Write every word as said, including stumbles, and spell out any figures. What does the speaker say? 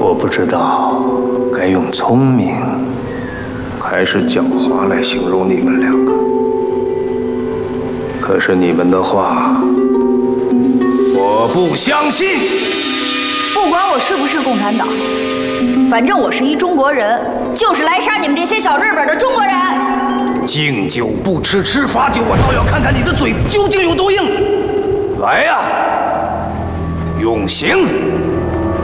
我不知道该用聪明还是狡猾来形容你们两个。可是你们的话，我不相信。 不管我是不是共产党，反正我是一中国人，就是来杀你们这些小日本的中国人。 敬酒不吃吃罚酒，我倒要看看你的嘴究竟有多硬。来呀，用刑！